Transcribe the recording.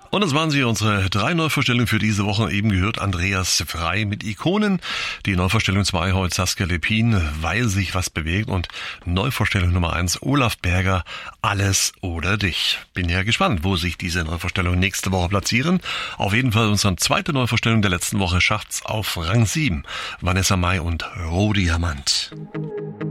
Und das waren sie, unsere 3 Neuvorstellungen für diese Woche. Eben gehört Andreas Frei mit Ikonen. Die Neuvorstellung 2 heute Saskia Lepin, Weil sich was bewegt. Und Neuvorstellung Nummer 1 Olaf Berger, Alles oder dich. Bin ja gespannt, wo sich diese Neuvorstellungen nächste Woche platzieren. Auf jeden Fall unsere zweite Neuvorstellung der letzten Woche schafft's auf Rang 7. Vanessa Mai und Rohdiamant.